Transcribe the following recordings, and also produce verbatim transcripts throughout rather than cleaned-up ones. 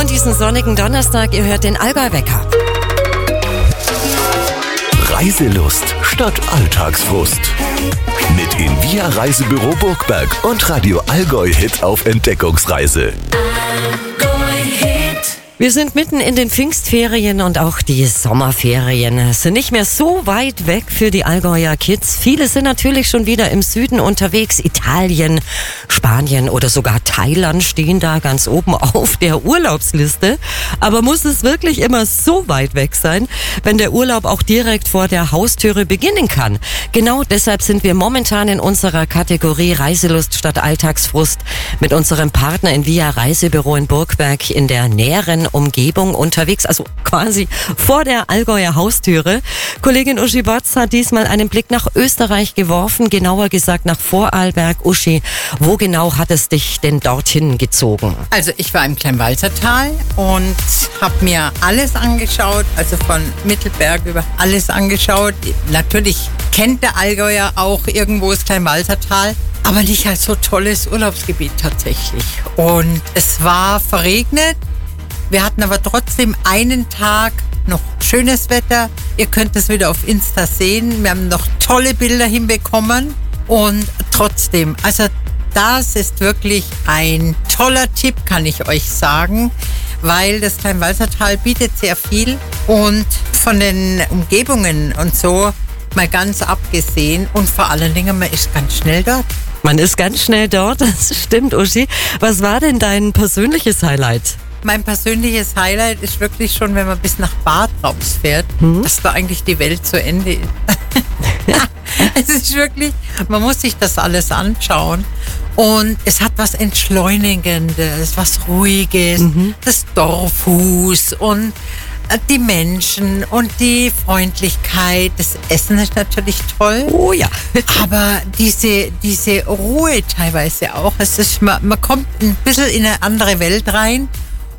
an diesem sonnigen Donnerstag. Ihr hört den Allgäu-Wecker. Reiselust statt Alltagsfrust. Mit Invia Reisebüro Burgberg und Radio Allgäu Hit auf Entdeckungsreise. Wir sind mitten in den Pfingstferien und auch die Sommerferien sind nicht mehr so weit weg für die Allgäuer Kids. Viele sind natürlich schon wieder im Süden unterwegs. Italien, Spanien oder sogar Thailand stehen da ganz oben auf der Urlaubsliste. Aber muss es wirklich immer so weit weg sein, wenn der Urlaub auch direkt vor der Haustüre beginnen kann? Genau deshalb sind wir momentan in unserer Kategorie Reiselust statt Alltagsfrust mit unserem Partner Invia Reisebüro in Burgberg in der näheren Umgebung unterwegs, also quasi vor der Allgäuer Haustüre. Kollegin Uschi Botz hat diesmal einen Blick nach Österreich geworfen, genauer gesagt nach Vorarlberg. Uschi, wo genau hat es dich denn dorthin gezogen? Also ich war im Kleinwalsertal und habe mir alles angeschaut, also von Mittelberg über alles angeschaut. Natürlich kennt der Allgäuer auch irgendwo das Kleinwalsertal, aber nicht als so tolles Urlaubsgebiet tatsächlich. Und es war verregnet. Wir hatten aber trotzdem einen Tag noch schönes Wetter. Ihr könnt es wieder auf Insta sehen. Wir haben noch tolle Bilder hinbekommen. Und trotzdem, also das ist wirklich ein toller Tipp, kann ich euch sagen, weil das Kleinwalsertal bietet sehr viel und von den Umgebungen und so mal ganz abgesehen und vor allen Dingen, man ist ganz schnell dort. Man ist ganz schnell dort, das stimmt, Uschi. Was war denn dein persönliches Highlight? Mein persönliches Highlight ist wirklich schon, wenn man bis nach Bad rausfährt, hm? dass da eigentlich die Welt zu Ende ist. Es ist wirklich, man muss sich das alles anschauen und es hat was Entschleunigendes, was Ruhiges, mhm. das Dorfhus und die Menschen und die Freundlichkeit. Das Essen ist natürlich toll. Oh ja. Aber diese, diese Ruhe teilweise auch. Es ist, man, man kommt ein bisschen in eine andere Welt rein.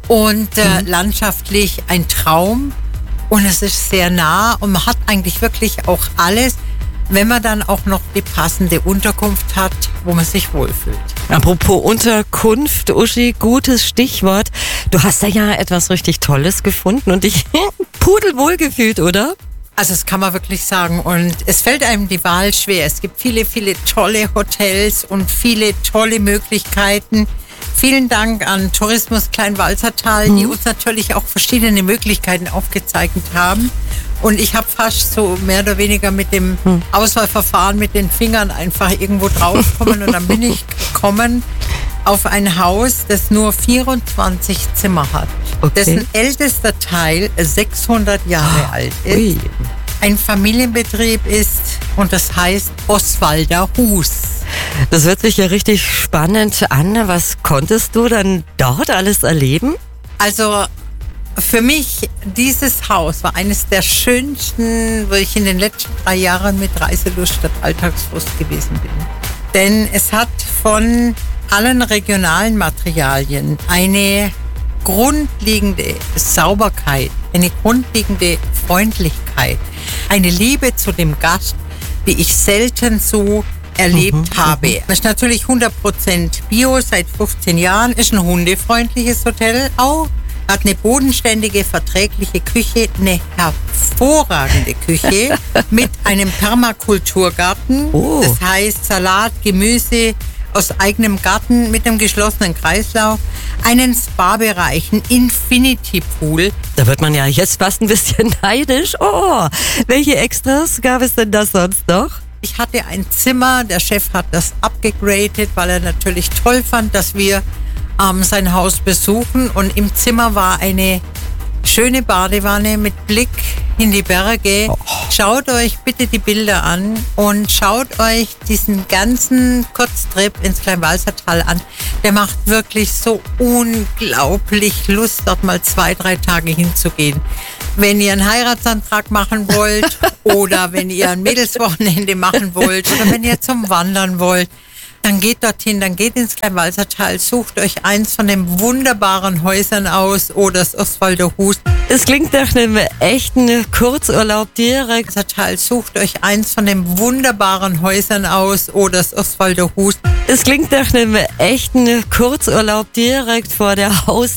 Und äh, mhm. landschaftlich ein Traum und es ist sehr nah und man hat eigentlich wirklich auch alles, wenn man dann auch noch die passende Unterkunft hat, wo man sich wohlfühlt. Apropos Unterkunft, Uschi, gutes Stichwort. Du hast da ja etwas richtig Tolles gefunden und dich pudelwohl gefühlt, oder? Also das kann man wirklich sagen und es fällt einem die Wahl schwer. Es gibt viele, viele tolle Hotels und viele tolle Möglichkeiten. Vielen Dank an Tourismus Kleinwalsertal, die mhm. uns natürlich auch verschiedene Möglichkeiten aufgezeichnet haben. Und ich habe fast so mehr oder weniger mit dem mhm. Auswahlverfahren mit den Fingern einfach irgendwo draufgekommen und dann bin ich gekommen auf ein Haus, das nur vierundzwanzig Zimmer hat, okay. dessen ältester Teil sechshundert Jahre oh, alt ist. Ui. Ein Familienbetrieb ist und das heißt Oswalder Hus. Das hört sich ja richtig spannend an. Was konntest du dann dort alles erleben? Also für mich, dieses Haus war eines der schönsten, wo ich in den letzten drei Jahren mit Reiselust statt Alltagsfrust gewesen bin. Denn es hat von allen regionalen Materialien eine grundlegende Sauberkeit, eine grundlegende Freundlichkeit, eine Liebe zu dem Gast, die ich selten so erlebt mhm, habe. Das ist natürlich hundert Prozent Bio seit fünfzehn Jahren, ist ein hundefreundliches Hotel auch, hat eine bodenständige, verträgliche Küche, eine hervorragende Küche mit einem Permakulturgarten, oh. das heißt Salat, Gemüse aus eigenem Garten mit einem geschlossenen Kreislauf, einen Spa-Bereich, einen Infinity-Pool. Da wird man ja jetzt fast ein bisschen neidisch. Oh, welche Extras gab es denn da sonst noch? Ich hatte ein Zimmer, der Chef hat das abgegradet, weil er natürlich toll fand, dass wir ähm, sein Haus besuchen. Und im Zimmer war eine schöne Badewanne mit Blick in die Berge. Oh. Schaut euch bitte die Bilder an und schaut euch diesen ganzen Kurztrip ins Kleinwalsertal an. Der macht wirklich so unglaublich Lust, dort mal zwei, drei Tage hinzugehen. Wenn ihr einen Heiratsantrag machen wollt oder wenn ihr ein Mädelswochenende machen wollt oder wenn ihr zum Wandern wollt, dann geht dorthin, dann geht ins Kleinwalsertal, sucht euch eins von den wunderbaren Häusern aus oder das Oswalder Hus. Es klingt nach einem echten Kurzurlaub direkt. Kleinwalsertal, sucht euch eins von den wunderbaren Häusern aus oder das Oswalder Hus. Es klingt nach einem echten Kurzurlaub direkt vor der Haustür.